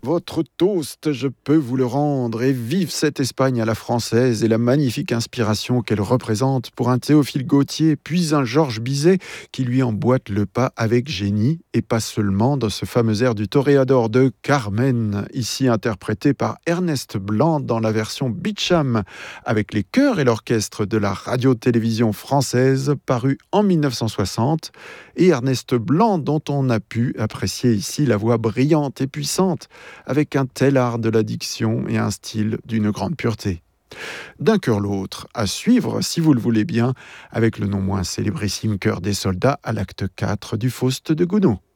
Votre toast, je peux vous le rendre, et vive cette Espagne à la française et la magnifique inspiration qu'elle représente pour un Théophile Gautier, puis un Georges Bizet qui lui emboîte le pas avec génie, et pas seulement dans ce fameux air du Toréador de Carmen, ici interprété par Ernest Blanc dans la version Beacham, avec les chœurs et l'orchestre de la radio-télévision française, paru en 1960, et Ernest Blanc dont on a pu apprécier ici la voix brillante et puissante, avec un tel art de la diction et un style d'une grande pureté. D'un chœur l'autre, à suivre, si vous le voulez bien, avec le non moins célébrissime chœur des soldats à l'acte 4 du Faust de Gounod.